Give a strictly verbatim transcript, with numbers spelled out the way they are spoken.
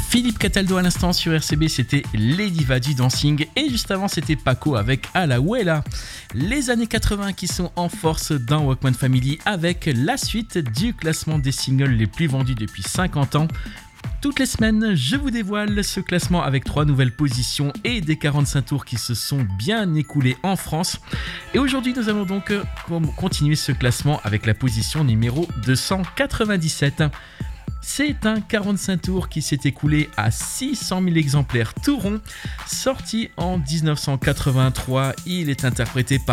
Philippe Cataldo à l'instant sur R C B, c'était Les Divas du Dancing. Et juste avant, c'était Paco avec Alaouela. Les années quatre-vingts qui sont en force dans Walkman Family avec la suite du classement des singles les plus vendus depuis cinquante ans. Toutes les semaines, je vous dévoile ce classement avec trois nouvelles positions et des quarante-cinq tours qui se sont bien écoulés en France. Et aujourd'hui, nous allons donc continuer ce classement avec la position numéro deux cent quatre-vingt-dix-sept. C'est un quarante-cinq tours qui s'est écoulé à six cent mille exemplaires tout rond. Sorti en dix-neuf cent quatre-vingt-trois, il est interprété par